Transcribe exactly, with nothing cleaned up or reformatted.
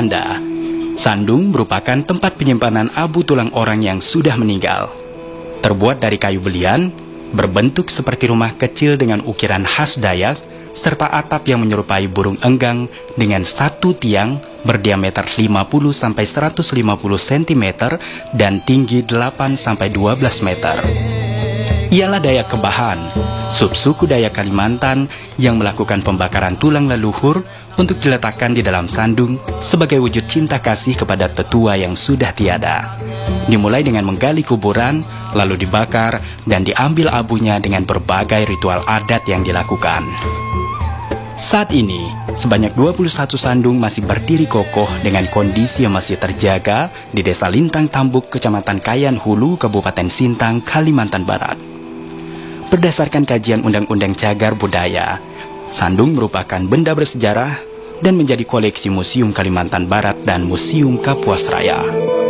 Anda. Sandung merupakan tempat penyimpanan abu tulang orang yang sudah meninggal. Terbuat dari kayu belian, berbentuk seperti rumah kecil dengan ukiran khas Dayak, serta atap yang menyerupai burung enggang dengan satu tiang berdiameter lima puluh sampai seratus lima puluh sentimeter dan tinggi delapan sampai dua belas meter. Ialah Dayak Kebahan, subsuku Dayak Kalimantan yang melakukan pembakaran tulang leluhur untuk diletakkan di dalam sandung sebagai wujud cinta kasih kepada tetua yang sudah tiada. Dimulai dengan menggali kuburan, lalu dibakar dan diambil abunya dengan berbagai ritual adat yang dilakukan. Saat ini, sebanyak dua puluh satu sandung masih berdiri kokoh dengan kondisi yang masih terjaga di Desa Lintang Tambuk, Kecamatan Kayan Hulu, Kabupaten Sintang, Kalimantan Barat. Berdasarkan kajian Undang-Undang Cagar Budaya, sandung merupakan benda bersejarah dan menjadi koleksi Museum Kalimantan Barat dan Museum Kapuas Raya.